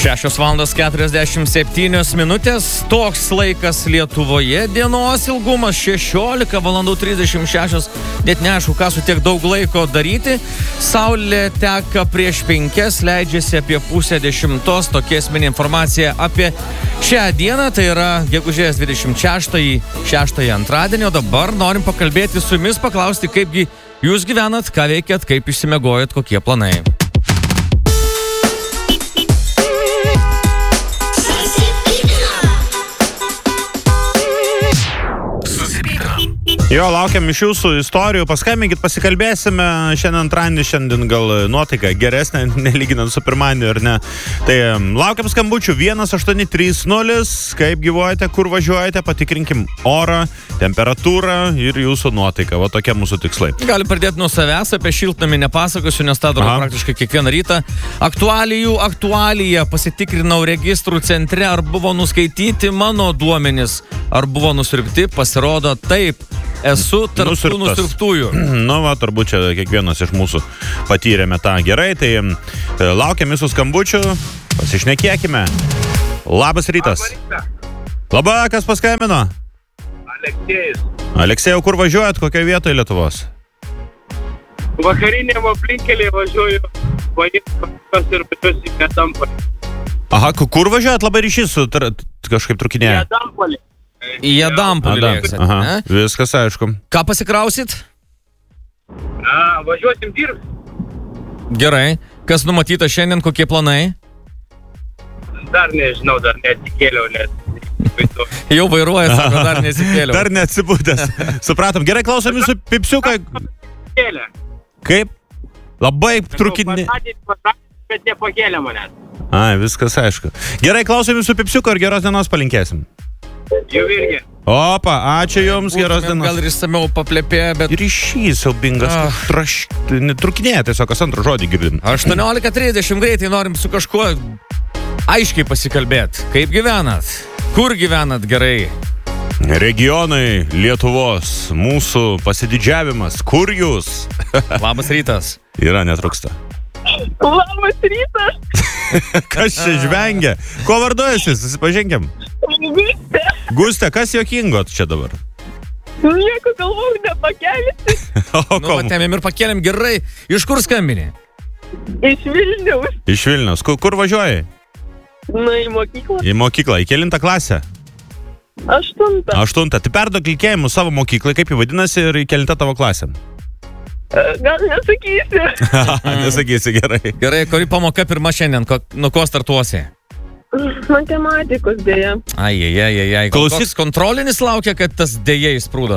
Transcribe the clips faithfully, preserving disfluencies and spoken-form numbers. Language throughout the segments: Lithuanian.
šešios valandos keturiasdešimt septynios minutės, toks laikas Lietuvoje, dienos ilgumas šešiolika valandų trisdešimt šešios, net neaišku, ką su tiek daug laiko daryti. Saulė teka prieš penkias, leidžiasi apie pusę dešimtos, tokia esminė informacija apie šią dieną, tai yra gegužės dvidešimt šeštąjį, šeštąjį antradienį, o dabar norim pakalbėti su jumis, paklausti, kaipgi jūs gyvenat, ką veikiat, kaip išsimiegojat, kokie planai. Jo, laukiam iš jūsų istorijų, paskambinkit, pasikalbėsime, šiandien antradienį, šiandien gal nuotaika geresnė, nelyginant su pirmadieniu, ar ne. Tai laukiam skambučių vienas aštuoni trys nulis, kaip gyvuojate, kur važiuojate, patikrinkim orą, temperatūrą ir jūsų nuotaiką, va tokie mūsų tikslai. Galiu pradėti nuo savęs, apie šiltnamį nepasakosiu, nes tą darau praktiškai kiekvieną rytą. Aktualijų aktualija, pasitikrinau registrų centre, ar buvo nuskaityti mano duomenys, ar buvo nusirpti, pasirodo taip. Esu tarp tų nusirptųjų. Nu, va, turbūt čia kiekvienas iš mūsų patyrėme tą gerai, tai laukiam jūsų skambučių, pasišnekėkime. Labas rytas. Labą, kas paskambino? Aleksėjus. Aleksėjau, kur važiuojat, kokioje vietoje Lietuvos? Vakariniam aplinkelėje važiuoju, važiuoju ir važiuoju į Jadampolį. Aha, kur važiuojat, labai ryšys su tar, kažkaip trukinėje? Jadampolį. Į Jadampolį lėksit, aha, ne? Viskas aišku. Ką pasikrausit? Na, važiuosim dirbti. Gerai. Kas numatyta šiandien, kokie planai? Dar nežinau, dar neatsikėliau, nes... Jau vairuoja, sako, dar nesikėliau. Dar neatsibūdęs. Supratom. Gerai, klausom jūsų pipsiuką. Kėlė. Kaip? Labai trukinė. Bet nepakėlė manęs. Ai, viskas aišku. Gerai, klausom jūsų pipsiuką ir geros dienos palinkėsim. Jau irgi. Opa, ačiū jums, geros dienos. Gal ir išsamiau paplepė, bet... Ryšys siaubingas, Ah. traš... trukinėje tiesiog, kas antrą žodį girdim. aštuoniolika trisdešimt greitai norim su kažkuo aiškiai pasikalbėti. Kaip gyvenat? Kur gyvenat gerai? Regionai Lietuvos, mūsų pasididžiavimas, kur jūs? Labas rytas. Yra, netrūksta. Labas rytas. Kas čia žvengia? Ko vardu esi? Susipažinkim. Gustė. Gustė, kas juokingo čia dabar? Nieko galvau nepakelti. O Nu, kom? atėmėm ir pakėlėm gerai. Iš kur skambini? Iš Vilniaus. Iš Vilniaus. Kur, kur važiuoji? Na, į mokyklą. Į mokyklą. Į kelintą klasę? Aštuntą. Aštuntą. Tai perduok linkėjimus savo mokyklai, kaip jį vadinasi, ir į kelintą tavo klasę. Gal nesakysiu. Nesakysi, gerai. Gerai, kuri pamoka pirma šiandien? Ko, nuo ko startuosi? Matematikos dėja. Ai, ai, ai, ai, ai. Gal Klausyk- koks kontrolinis laukia, kad tas dėja įsprūdo?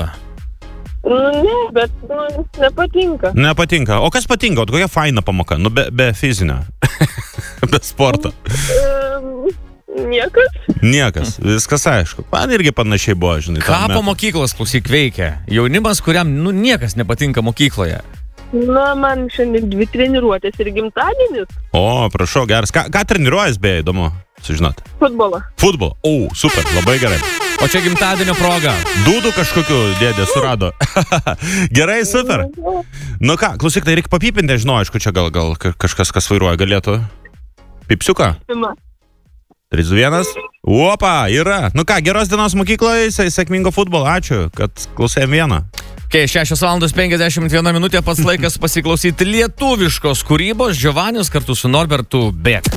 Ne, bet nu, nepatinka. Nepatinka. O kas patinka? O kokia faina pamoka? Nu, be, be fizinio. Be sporto. Um, niekas. Niekas. Viskas aišku. Man irgi panašiai buvo, žinai. Ką tam po metu. mokyklos klausyk veikia? Jaunimas, kuriam nu, niekas nepatinka mokykloje. Na, man šiandien dvi treniruotės ir gimtadienis. O, prašau, geras. Ką, ką treniruojas, beje, įdomu sužinot? Futbolą. Futbol. O, super, labai gerai. O čia gimtadienio proga. Dūdų kažkokiu dėdė surado. Gerai, super. Nu ką, klausyk, tai reikia papypinti, žinau, aišku, čia gal, gal ka- kažkas, kas vairuoja, galėtų. Pipsiuką? Pirma. trys du vienas. Opa, yra. Nu ką, geros dienos mokykloje, sė- sėkmingo futbolo. Ačiū, kad klausėjom vieną. Kai šešios valandos penkiasdešimt viena minutė, pats laikas pasiklausyti lietuviškos kūrybos. Giovanis kartu su Norbertu Bek.